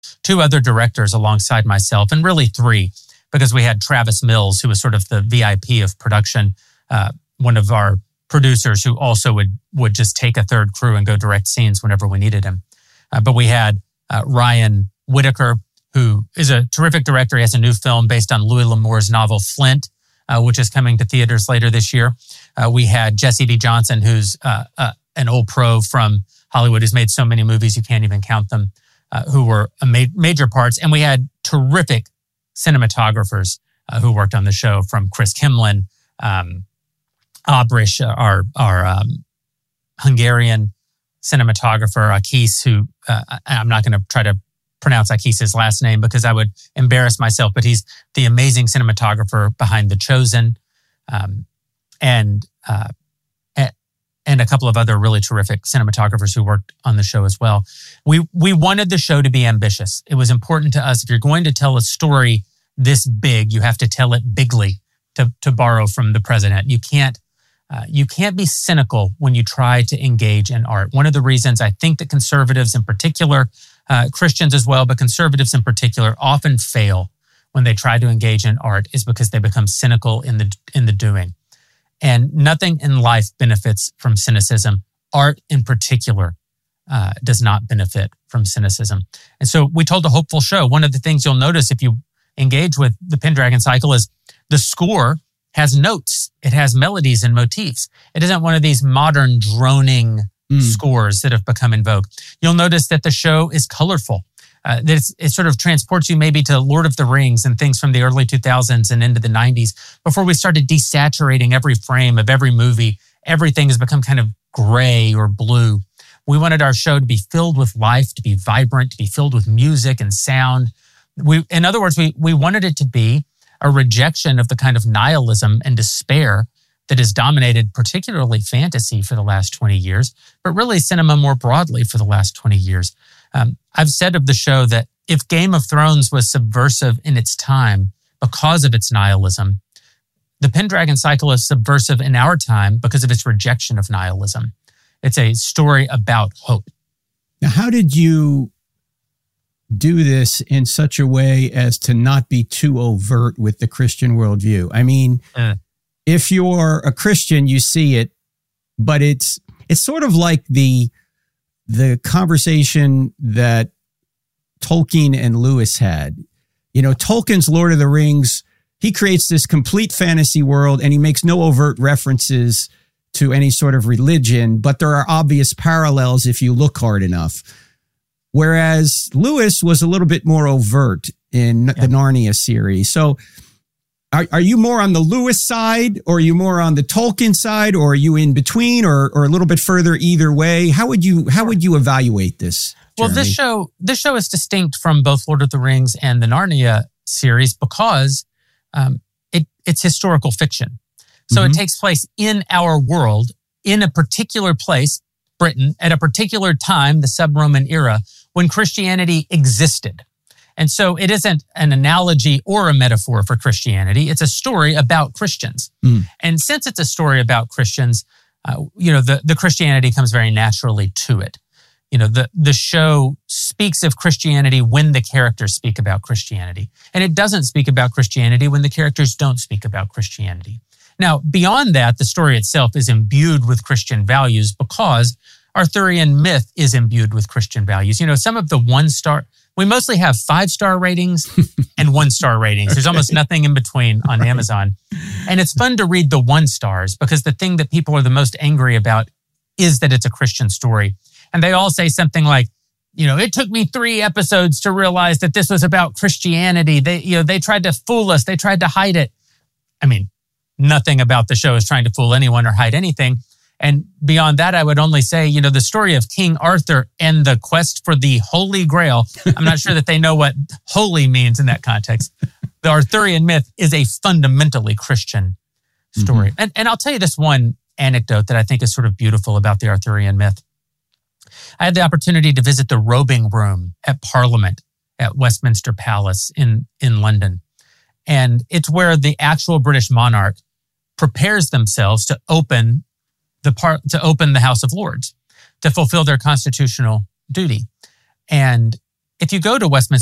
two other directors alongside myself, and really three, because we had Travis Mills, who was sort of the VIP of production, one of our producers who also would just take a third crew and go direct scenes whenever we needed him. But we had Ryan Whitaker, who is a terrific director. He has a new film based on Louis L'Amour's novel Flint, which is coming to theaters later this year. We had Jesse D. Johnson, who's an old pro from Hollywood, who's made so many movies you can't even count them, who were major parts. And we had terrific cinematographers who worked on the show, from Chris Kimlin, Abrish, our Hungarian cinematographer, Akis, who I'm not going to try to pronounce Akis's last name because I would embarrass myself, but he's the amazing cinematographer behind The Chosen, and a couple of other really terrific cinematographers who worked on the show as well. We wanted the show to be ambitious. It was important to us, if you're going to tell a story this big, you have to tell it bigly, to borrow from the president. You can't be cynical when you try to engage in art. One of the reasons I think that conservatives in particular, Christians as well, but conservatives in particular, often fail when they try to engage in art is because they become cynical in the doing. And nothing in life benefits from cynicism. Art in particular does not benefit from cynicism. And so we told a hopeful show. One of the things you'll notice if you engage with the Pendragon Cycle is the score has notes. It has melodies and motifs. It isn't one of these modern droning scores that have become in vogue. You'll notice that the show is colorful. It sort of transports you maybe to Lord of the Rings and things from the early 2000s and into the 90s. Before we started desaturating every frame of every movie, everything has become kind of gray or blue. We wanted our show to be filled with life, to be vibrant, to be filled with music and sound. In other words, we wanted it to be a rejection of the kind of nihilism and despair that has dominated particularly fantasy for the last 20 years, but really cinema more broadly for the last 20 years. I've said of the show that if Game of Thrones was subversive in its time because of its nihilism, the Pendragon Cycle is subversive in our time because of its rejection of nihilism. It's a story about hope. Now, how did you do this in such a way as to not be too overt with the Christian worldview? I mean, if you're a Christian, you see it, but it's sort of like the conversation that Tolkien and Lewis had. You know, Tolkien's Lord of the Rings, he creates this complete fantasy world and he makes no overt references to any sort of religion, but there are obvious parallels if you look hard enough. Whereas Lewis was a little bit more overt in the Narnia series. So are you more on the Lewis side, or are you more on the Tolkien side, or are you in between, or a little bit further either way? How would you evaluate this, Jeremy? Well, this show is distinct from both Lord of the Rings and the Narnia series because it's historical fiction. So it takes place in our world, in a particular place, Britain, at a particular time, the sub-Roman era, when Christianity existed. And so it isn't an analogy or a metaphor for Christianity. It's a story about Christians. And since it's a story about Christians, the Christianity comes very naturally to it. You know, the show speaks of Christianity when the characters speak about Christianity. And it doesn't speak about Christianity when the characters don't speak about Christianity. Now, beyond that, the story itself is imbued with Christian values because Arthurian myth is imbued with Christian values. You know, some of the we mostly have 5-star ratings and 1-star ratings. There's almost nothing in between on Amazon. And it's fun to read the 1-stars because the thing that people are the most angry about is that it's a Christian story. And they all say something like, you know, it took me 3 episodes to realize that this was about Christianity. They tried to fool us. They tried to hide it. I mean, nothing about the show is trying to fool anyone or hide anything. And beyond that, I would only say, you know, the story of King Arthur and the quest for the Holy Grail, I'm not sure that they know what holy means in that context. The Arthurian myth is a fundamentally Christian story. And I'll tell you this one anecdote that I think is sort of beautiful about the Arthurian myth. I had the opportunity to visit the robing room at Parliament at Westminster Palace in London. And it's where the actual British monarch prepares themselves to open the House of Lords, to fulfill their constitutional duty. And if you go to Westminster